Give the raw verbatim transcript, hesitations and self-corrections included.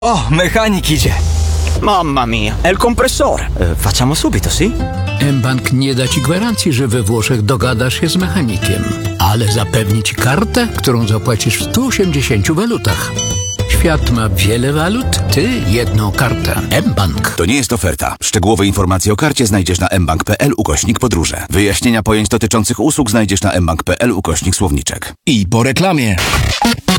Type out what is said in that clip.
Oh, mechanik idzie. Mamma mia, è il compressore. E, facciamo subito, sì? mBank nie da ci gwarancji, że we Włoszech dogadasz się z mechanikiem, ale zapewni ci kartę, którą zapłacisz w stu osiemdziesięciu walutach. Świat ma wiele walut, ty jedną kartę. mBank. To nie jest oferta. Szczegółowe informacje o karcie znajdziesz na mbank.pl ukośnik podróże. Wyjaśnienia pojęć dotyczących usług znajdziesz na mbank.pl ukośnik słowniczek. I po reklamie.